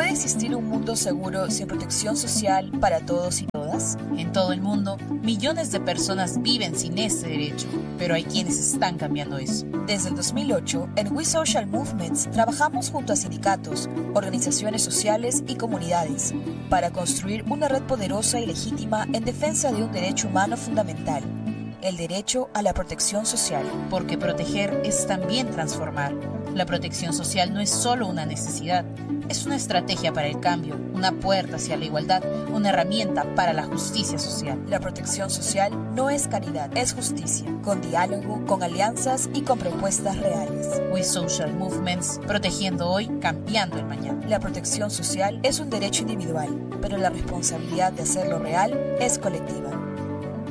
¿Puede existir un mundo seguro sin protección social para todos y todas? En todo el mundo, millones de personas viven sin ese derecho, pero hay quienes están cambiando eso. Desde el 2008, en We Social Movements trabajamos junto a sindicatos, organizaciones sociales y comunidades para construir una red poderosa y legítima en defensa de un derecho humano fundamental, el derecho a la protección social. Porque proteger es también transformar. La protección social no es solo una necesidad, es una estrategia para el cambio, una puerta hacia la igualdad, una herramienta para la justicia social. La protección social no es caridad, es justicia, con diálogo, con alianzas y con propuestas reales. We Social Movements, protegiendo hoy, cambiando el mañana. La protección social es un derecho individual, pero la responsabilidad de hacerlo real es colectiva.